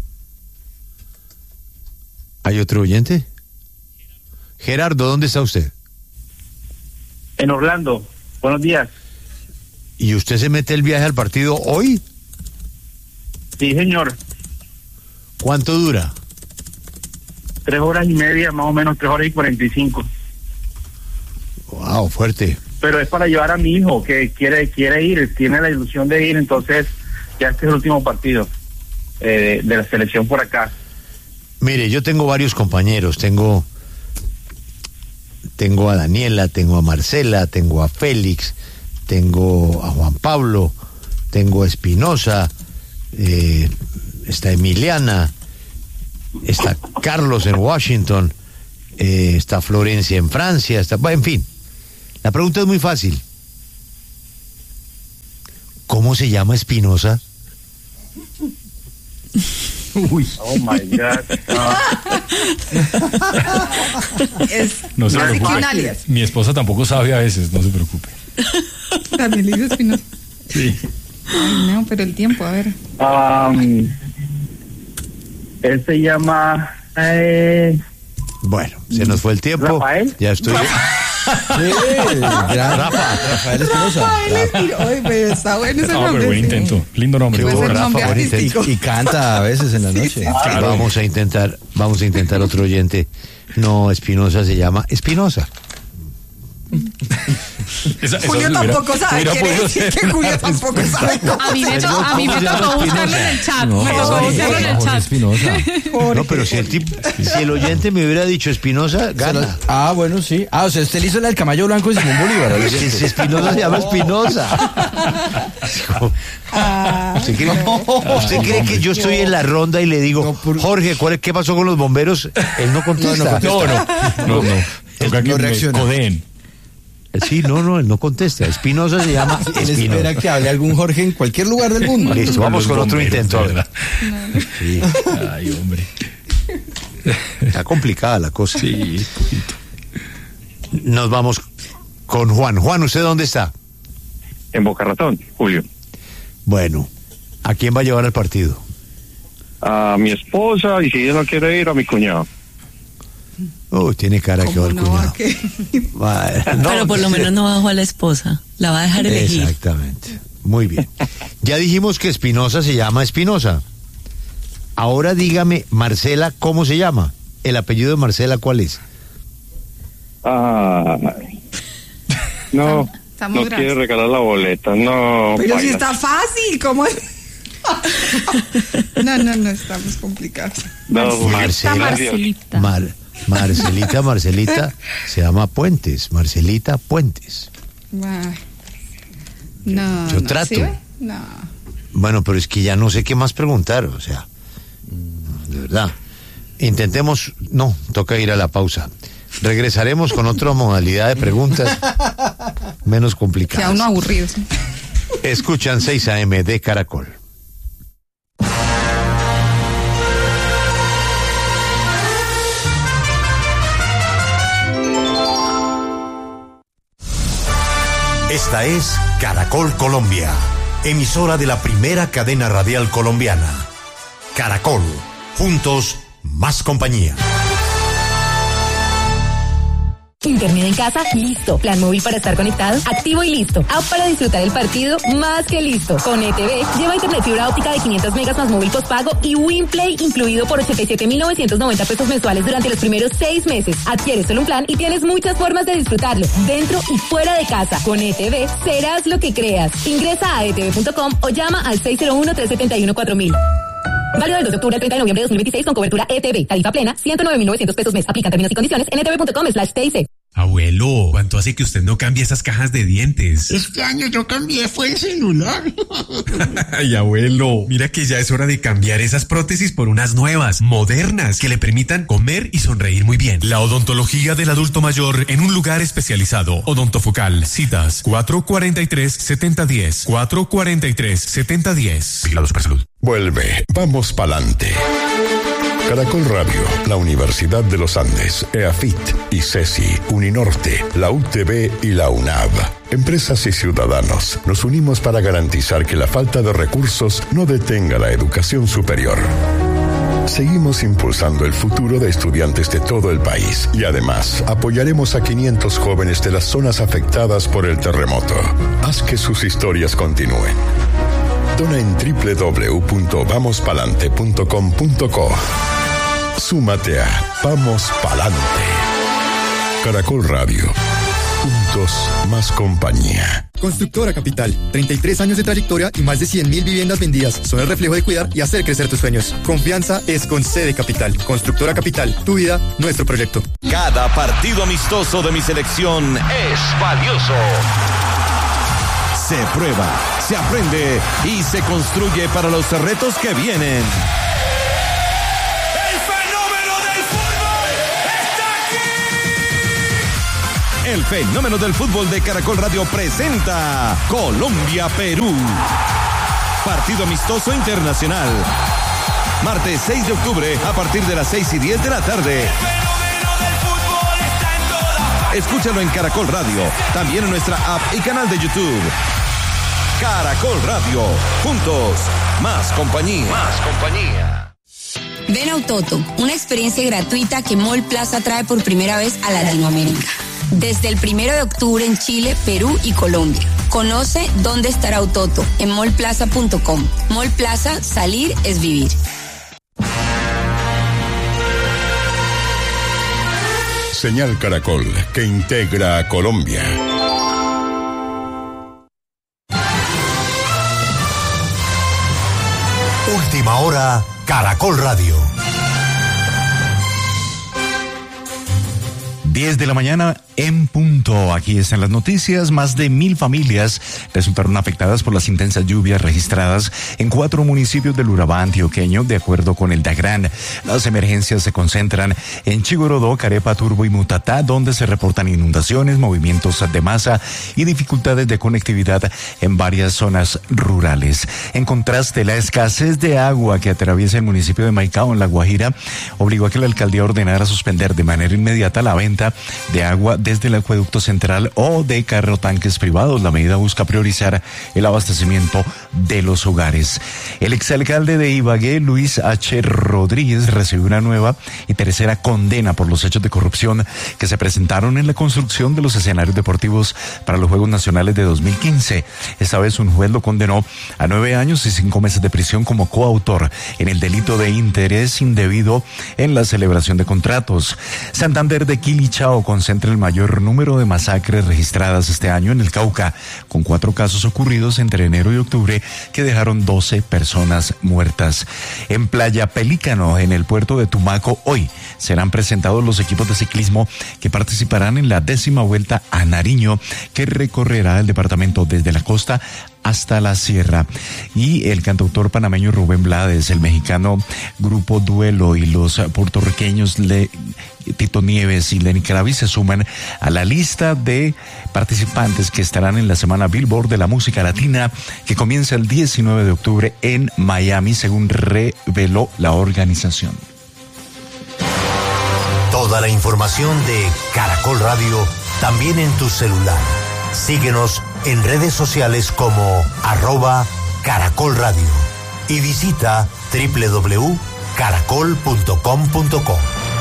¿Hay otro oyente? Gerardo, ¿dónde está usted? En Orlando. Buenos días. ¿Y usted se mete el viaje al partido hoy? Sí, señor. ¿Cuánto dura? 3 horas y media, más o menos 3 horas y 45. Wow, fuerte. Pero es para llevar a mi hijo que quiere ir, tiene la ilusión de ir, entonces ya este es el último partido de la selección por acá. Mire, yo tengo varios compañeros, tengo a Daniela, tengo a Marcela, tengo a Félix, tengo a Juan Pablo, tengo a Espinosa, está Emiliana, está Carlos en Washington, está Florencia en Francia, en fin. La pregunta es muy fácil. ¿Cómo se llama Espinosa? Uy. Oh my God. No se preocupe. Mi esposa tampoco sabe a veces, no se preocupe. También le dice Espinosa. Sí. Ay, no, pero el tiempo, a ver. Él se llama. Bueno, se nos fue el tiempo. ¿Rafael? Ya estoy. Rafael Espinosa. Oye, pero está bueno ese nombre. Pero buen intento. Lindo nombre. Y canta a veces en la noche. Claro. Vamos a intentar otro oyente. No, Espinosa se llama Espinosa. Julio tampoco sabe. Quiere decir que Julio tampoco sabe. A mí me tocó buscarlo en el chat. Me tocó buscarlo en el chat. Espinosa. No, pero si el oyente me hubiera dicho Espinosa, gana. Bueno, sí. O sea, usted le hizo la del caballo blanco de Simón Bolívar. Si Espinosa se llama Espinosa. ¿Usted cree que yo estoy en la ronda y le digo, Jorge, ¿qué pasó con los bomberos? Él no contesta. No. Toca que reaccionen. Sí, no, él no contesta. Espinosa se llama Él espera que hable algún Jorge en cualquier lugar del mundo. Listo, vamos con otro intento. A ver. Sí. Ay, hombre. Está complicada la cosa. Sí, poquito. Nos vamos con Juan. Juan, ¿usted dónde está? En Boca Ratón, Julio. Bueno, ¿a quién va a llevar al partido? A mi esposa, y si ella no quiere ir, a mi cuñado. Tiene cara que va el cuñado. Pero por lo menos no bajó a la esposa. La va a dejar elegir. Exactamente. Muy bien. Ya dijimos que Espinosa se llama Espinosa. Ahora dígame, Marcela, ¿cómo se llama? ¿El apellido de Marcela cuál es? No quiere regalar la boleta. No. Pero si está fácil, ¿cómo es? No, estamos complicados. No, Marcelita. Marcelita se llama Puentes. Marcelita Puentes. No. Yo trato. ¿Sí? No. Bueno, pero es que ya no sé qué más preguntar, o sea, de verdad. Intentemos, no, toca ir a la pausa. Regresaremos con otra modalidad de preguntas menos complicadas. Queda uno aburrido. ¿Sí? Escuchan 6 AM de Caracol. Esta es Caracol Colombia, emisora de la primera cadena radial colombiana. Caracol, juntos, más compañía. Internet en casa, listo. Plan móvil para estar conectado, activo y listo. App para disfrutar el partido, más que listo. Con ETV, lleva internet fibra óptica de 500 megas más móvil postpago y WinPlay incluido por 87.990 pesos mensuales durante los primeros 6 meses. Adquieres solo un plan y tienes muchas formas de disfrutarlo, dentro y fuera de casa. Con ETV, serás lo que creas. Ingresa a etv.com o llama al 601-371-4000. Válido del 2 de octubre al 30 de noviembre de 2026 con cobertura ETV. Tarifa plena, 109.900 pesos mes. Aplican términos y condiciones en etv.com/TIC. Abuelo, ¿cuánto hace que usted no cambia esas cajas de dientes? Este año yo cambié, fue el celular. Ay, abuelo, mira que ya es hora de cambiar esas prótesis por unas nuevas, modernas, que le permitan comer y sonreír muy bien. La odontología del adulto mayor en un lugar especializado. Odontofocal, citas 443-7010, 443-7010. Vigilado Supersalud. Vuelve, vamos pa'lante. Caracol Radio, la Universidad de los Andes, EAFIT, ICESI, Uninorte, la UTB y la UNAV. Empresas y ciudadanos, nos unimos para garantizar que la falta de recursos no detenga la educación superior. Seguimos impulsando el futuro de estudiantes de todo el país y además apoyaremos a 500 jóvenes de las zonas afectadas por el terremoto. Haz que sus historias continúen. Dona en www.vamospalante.com.co. Súmate a Vamos Palante. Caracol Radio. Juntos, más compañía. Constructora Capital, 33 años de trayectoria y más de 100.000 viviendas vendidas. Son el reflejo de cuidar y hacer crecer tus sueños. Confianza es con C de Capital. Constructora Capital, tu vida, nuestro proyecto. Cada partido amistoso de mi selección es valioso. Se prueba, se aprende y se construye para los retos que vienen. El fenómeno del fútbol de Caracol Radio presenta Colombia-Perú. Partido amistoso internacional. Martes 6 de octubre a partir de las 6:10 de la tarde. Escúchalo en Caracol Radio, también en nuestra app y canal de YouTube. Caracol Radio, juntos, más compañía. Más compañía. Ven a Autoto, una experiencia gratuita que Mall Plaza trae por primera vez a Latinoamérica. Desde el 1 de octubre en Chile, Perú y Colombia. Conoce dónde estará Autoto en mallplaza.com. Mall Plaza, salir es vivir. Señal Caracol, que integra a Colombia. Última hora, Caracol Radio. 10 de la mañana en punto. Aquí están las noticias. Más de 1,000 familias resultaron afectadas por las intensas lluvias registradas en 4 municipios del Urabá antioqueño, de acuerdo con el DAGRAN. Las emergencias se concentran en Chigorodó, Carepa, Turbo y Mutatá, donde se reportan inundaciones, movimientos de masa y dificultades de conectividad en varias zonas rurales. En contraste, la escasez de agua que atraviesa el municipio de Maicao, en La Guajira, obligó a que la alcaldía ordenara suspender de manera inmediata la venta de agua desde el acueducto central o de carrotanques privados. La medida busca priorizar el abastecimiento de los hogares. El exalcalde de Ibagué, Luis H. Rodríguez, recibió una nueva y tercera condena por los hechos de corrupción que se presentaron en la construcción de los escenarios deportivos para los Juegos Nacionales de 2015. Esta vez un juez lo condenó a 9 años y 5 meses de prisión como coautor en el delito de interés indebido en la celebración de contratos. Santander de Quilichao concentra el mayor número de masacres registradas este año en el Cauca, con 4 casos ocurridos entre enero y octubre que dejaron 12 personas muertas. En Playa Pelícano, en el puerto de Tumaco, hoy serán presentados los equipos de ciclismo que participarán en la 10ª vuelta a Nariño, que recorrerá el departamento desde la costa hasta la sierra. Y el cantautor panameño Rubén Blades, el mexicano Grupo Duelo y los puertorriqueños Tito Nieves y Lenny Kravitz se suman a la lista de participantes que estarán en la Semana Billboard de la Música Latina, que comienza el 19 de octubre en Miami, según reveló la organización. Toda la información de Caracol Radio también en tu celular. Síguenos en redes sociales como @Caracol Radio y visita www.caracol.com.co.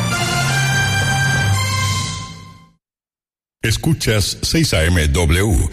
Escuchas 6 AM/W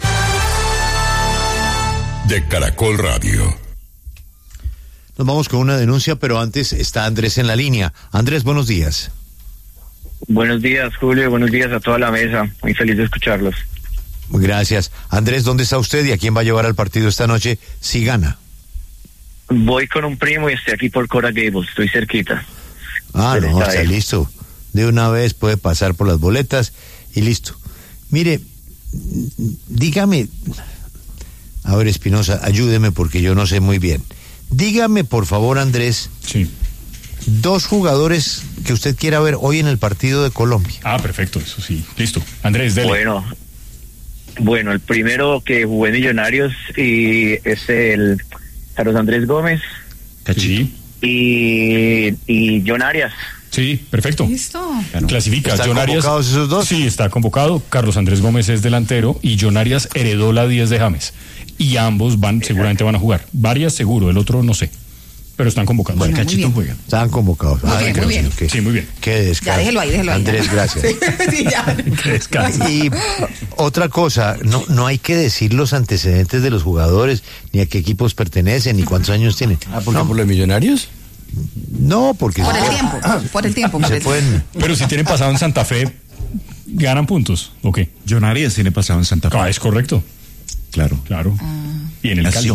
de Caracol Radio. Nos vamos con una denuncia, pero antes está Andrés en la línea. Andrés, buenos días. Buenos días, Julio. Buenos días a toda la mesa. Muy feliz de escucharlos. Gracias. Andrés, ¿dónde está usted y a quién va a llevar al partido esta noche si gana? Voy con un primo y estoy aquí por Coral Gables. Estoy cerquita. Ah, no, está listo. De una vez puede pasar por las boletas y listo. Mire, dígame, a ver, Espinosa, ayúdeme porque yo no sé muy bien. Dígame, por favor, Andrés. Sí. 2 jugadores que usted quiera ver hoy en el partido de Colombia. Ah, perfecto, eso sí. Listo. Andrés, dele. Bueno, el primero que jugó en Millonarios y es el Carlos Andrés Gómez. Sí. y John Arias. Sí, perfecto. Listo. Clasifica. ¿Están John Arias, convocados esos dos? Sí, está convocado. Carlos Andrés Gómez es delantero y John Arias heredó la 10 de James. Y ambos seguramente van a jugar. Varias seguro, el otro no sé. Pero están convocados. Bueno, Cachito juega. Están convocados. Muy bien. Sí, muy bien. Qué descanso. Ya déjelo ahí. Andrés, gracias. Sí, ya. Qué descanso. Y otra cosa, no hay que decir los antecedentes de los jugadores, ni a qué equipos pertenecen, ni cuántos años tienen. ¿Por qué, por los Millonarios? No, porque... Por el tiempo. Se pueden... Pero si tienen pasado en Santa Fe, ¿ganan puntos o qué? John Arias tiene pasado en Santa Fe. Ah, es correcto. Claro. Y en el Cali.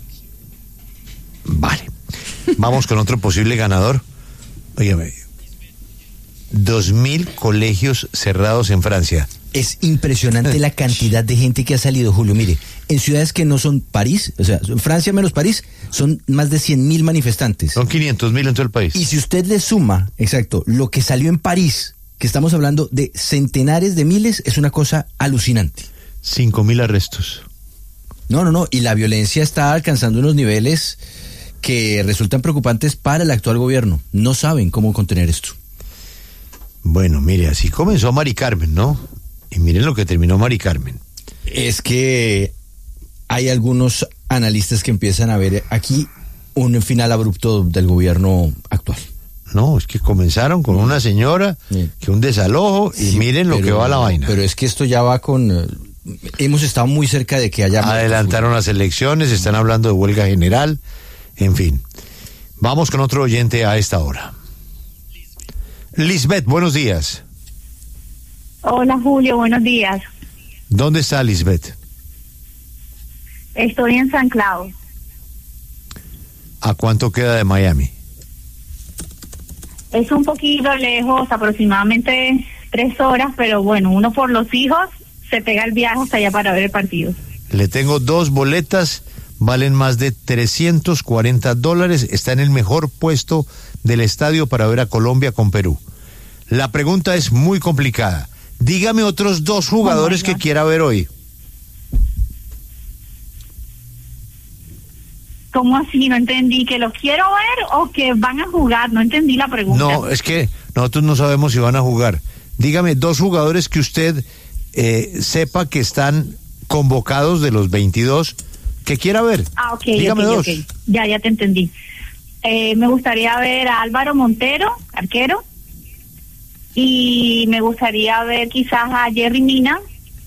Vale. Vamos con otro posible ganador. Óigame, 2.000 colegios cerrados en Francia. Es impresionante la cantidad de gente que ha salido, Julio. Mire, en ciudades que no son París, o sea, Francia menos París, son más de 100.000 manifestantes. Son 500.000 en todo el país. Y si usted le suma, exacto, lo que salió en París, que estamos hablando de centenares de miles, es una cosa alucinante. 5.000 arrestos. No, y la violencia está alcanzando unos niveles que resultan preocupantes para el actual gobierno. No saben cómo contener esto. Bueno, mire, así comenzó Mari Carmen, ¿no? Y miren lo que terminó Mari Carmen. Es que hay algunos analistas que empiezan a ver aquí un final abrupto del gobierno actual. No, es que comenzaron con una señora, que un desalojo, y sí, miren lo que va la vaina. Pero es que esto ya va con... hemos estado muy cerca de que haya... Adelantaron las elecciones, están hablando de huelga general, en fin. Vamos con otro oyente a esta hora. Lisbeth, buenos días. Hola Julio, buenos días. ¿Dónde está Lisbeth? Estoy en San Cloud. ¿A cuánto queda de Miami? Es un poquito lejos, aproximadamente 3 horas, pero bueno, uno por los hijos se pega el viaje hasta allá para ver el partido. Le tengo 2 boletas, valen más de $340, está en el mejor puesto del estadio para ver a Colombia con Perú. La pregunta es muy complicada. Dígame otros 2 jugadores que quiera ver hoy. ¿Cómo así? No entendí. ¿Que los quiero ver o que van a jugar? No entendí la pregunta. No, es que nosotros no sabemos si van a jugar. Dígame 2 jugadores que usted sepa que están convocados de los 22 que quiera ver. Ah, ok. Dígame 2. Okay. Ya te entendí. Me gustaría ver a Álvaro Montero, arquero. Y me gustaría ver quizás a Jerry Mina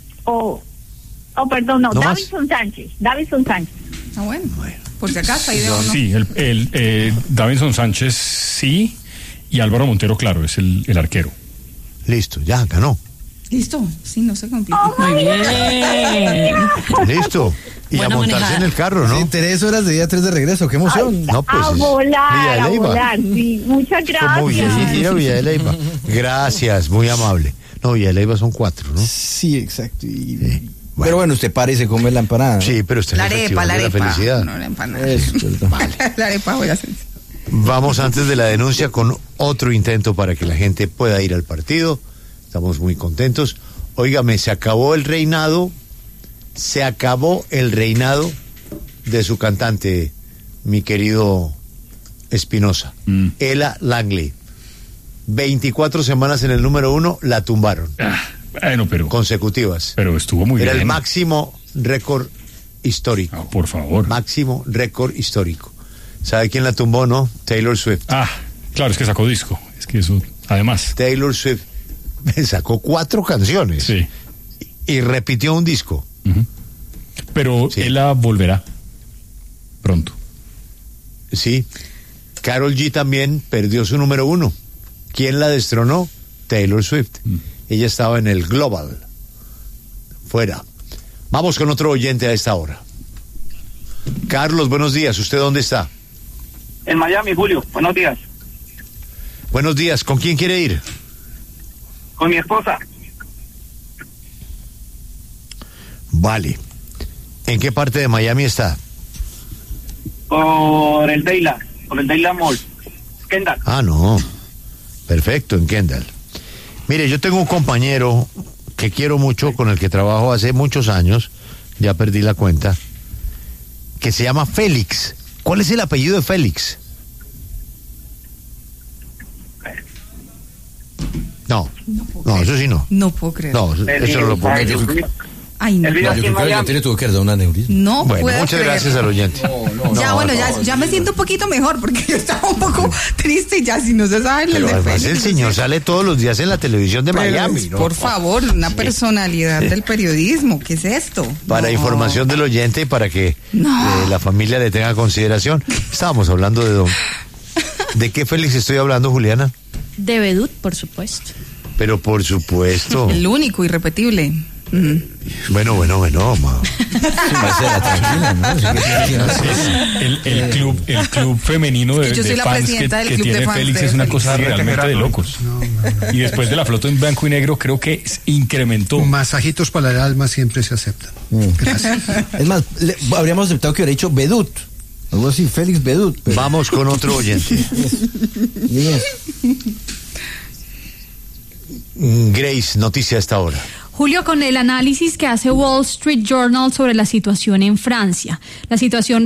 Davinson Sánchez. Ah, bueno. Por si acaso ahí de uno. Sí, Davinson Sánchez sí, y Álvaro Montero, claro, es el arquero. Listo, ya ganó. Listo, sí, no se complica. Muy bien. Listo. Y buena a montarse manejada en el carro, ¿no? Sí, 3 horas de día, 3 de regreso, qué emoción. Ay, no, pues, a volar, sí. Muchas gracias. Muy bien, Villa de Leyva. Gracias, muy amable. No, Villa de Leyva son 4, ¿no? Sí, exacto. Bueno. Pero bueno, usted para y se come la empanada. Sí, pero usted la arepa. La felicidad. No, la empanada. Eso, vale. La arepa voy a hacer. Vamos antes de la denuncia con otro intento para que la gente pueda ir al partido. Estamos muy contentos. Óigame, se acabó el reinado de su cantante, mi querido Espinosa, Ella Langley. 24 semanas en el número 1, la tumbaron. Bueno, pero... consecutivas. Pero estuvo muy bien. Era el máximo récord histórico. No, por favor. Máximo récord histórico. ¿Sabe quién la tumbó, no? Taylor Swift. Ah, claro, es que sacó disco. Es que eso, además. Taylor Swift sacó 4 canciones. Sí. Y repitió un disco. Pero sí. Ella volverá pronto. Sí. Karol G también perdió su número 1. ¿Quién la destronó? Taylor Swift. Ella estaba en el Global. Fuera. Vamos con otro oyente a esta hora. Carlos, buenos días. ¿Usted dónde está? En Miami, Julio. Buenos días. Buenos días. ¿Con quién quiere ir? Con mi esposa. Vale. ¿En qué parte de Miami está? Por el Dayland Mall. Kendall. Ah, no. Perfecto, en Kendall. Mire, yo tengo un compañero que quiero mucho, con el que trabajo hace muchos años, ya perdí la cuenta, que se llama Félix. ¿Cuál es el apellido de Félix? No, eso sí no. No puedo creer. No, eso no lo puedo creer. Ay, no. Yo creo que el oyente le tuvo que dar un aneurisma. No bueno, puedo muchas creer. gracias al oyente. Ya me siento un poquito mejor porque yo estaba un poco triste y ya si no se sabe el Pero de además Félix, el señor sale todos los días en la televisión de Miami, ¿no? Por favor, una personalidad del periodismo. ¿Qué es esto? Para información del oyente y para que la familia le tenga consideración. Estábamos hablando ¿De qué Félix estoy hablando, Juliana? De Vedut, por supuesto. Pero por supuesto. El único, irrepetible. Bueno, ma. El club femenino de, yo soy de la fans presidenta del que club de tiene fans Félix de es una Félix. cosa realmente de locos. Y después de la foto en blanco y negro creo que incrementó. Masajitos para el alma siempre se aceptan. Gracias. Es más, habríamos aceptado que hubiera dicho Vedut. Algo así, Félix Vedut. Pero... Vamos con otro oyente. Grace, noticia a esta hora. Julio, con el análisis que hace Wall Street Journal sobre la situación en Francia. La situación